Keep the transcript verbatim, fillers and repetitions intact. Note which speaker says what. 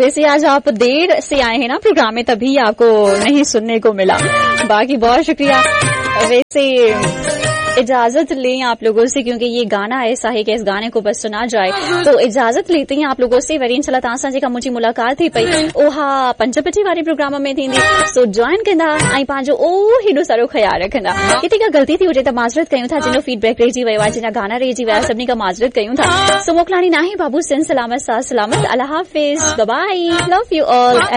Speaker 1: वैसे आज आप देर से आए हैं ना प्रोग्राम में, तभी आपको नहीं सुनने को मिला। बाकी बहुत शुक्रिया। वैसे इजाजत लें आप लोगों से, क्योंकि ये गाना ऐसा है कि इस गाने को बस सुना जाए, तो इजाजत लेते हैं आप लोगों से। वरी इंशाल्लाह तां जी का मुझी मुलाकात थी पई ओहा पंचपटी वारे प्रोग्राम में थींदी, सो जॉइन कंदा ऐं पंहिंजो ओ हेॾो सारो ख्याल रखंदा। किथे का गलती थी हुजे त माज़रत कयूं था, जिनो फीडबैक रहिजी वियो आहे, जिना गाना रहिजी विया, सभिनी का माज़रत कयूं था। सो मोकलाणी नाहे बाबू सिन सलामत सा सलामत, अल्लाह हाफिज, by by, love U all.